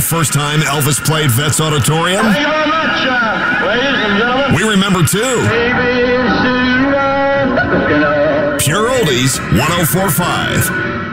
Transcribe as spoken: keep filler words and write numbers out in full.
first time Elvis played Vets Auditorium? Thank you very much, uh, ladies and gentlemen. We remember too. A B C, uh, Pure Oldies, one oh four point five.